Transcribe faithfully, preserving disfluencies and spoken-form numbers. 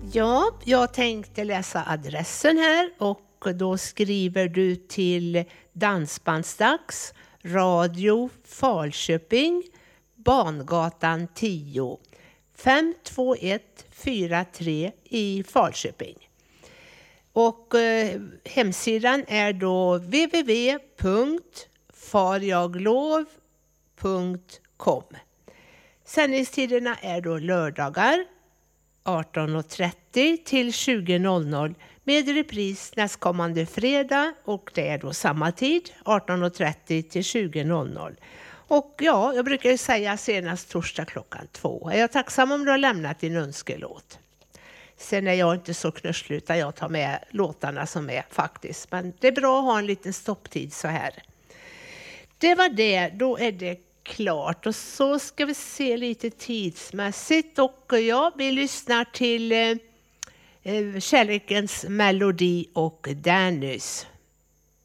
Ja, jag tänkte läsa adressen här och då skriver du till Dansbandsdags, Radio Falköping, Bangatan tio, fem två ett fyra tre i Falköping. Och eh, hemsidan är då w w w punkt farjaglov punkt com. Sändningstiderna är då lördagar arton och trettio till tjugo noll noll med repris nästkommande fredag och det är då samma tid arton och trettio till tjugo noll noll. Och ja, jag brukar ju säga senast torsdag klockan två. Jag är tacksam om du har lämnat din önskelåt. Sen är jag inte så knusslig utan jag tar med låtarna som är faktiskt. Men det är bra att ha en liten stopptid så här. Det var det, då är det klart. Och så ska vi se lite tidsmässigt. Och ja, vi lyssnar till eh, Kärlekens melodi och Dannys.